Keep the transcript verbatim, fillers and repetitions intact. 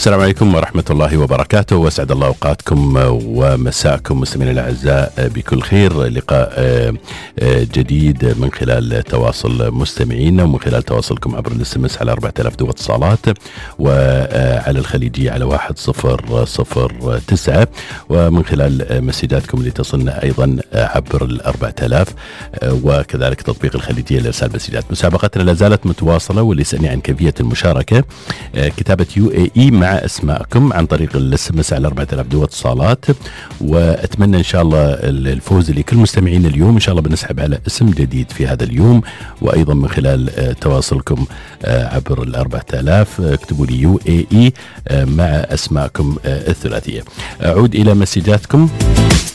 السلام عليكم ورحمة الله وبركاته، واسعد الله أوقاتكم ومساءكم مستمعينا الأعزاء بكل خير. لقاء جديد من خلال تواصل مستمعينا ومن خلال تواصلكم عبر الاس ام اس على أربعة آلاف دو اتصالات، وعلى الخليجية على واحد صفر صفر تسعة، ومن خلال مسجاتكم اللي تصلنا أيضا عبر الأربعة آلاف، وكذلك تطبيق الخليجية لإرسال مسجات. مسابقتنا لا زالت متواصلة، واللي يسألني عن كيفية المشاركة كتابة يو اي اي مع اسماءكم عن طريق الاس ام اس على أربعة آلاف دو اتصالات، واتمنى ان شاء الله الفوز لكل مستمعين اليوم. ان شاء الله بنسحب على اسم جديد في هذا اليوم، وايضا من خلال تواصلكم عبر الأربعة آلاف اكتبوا لي يو اي اي مع اسماءكم الثلاثية. اعود الى مسجاتكم.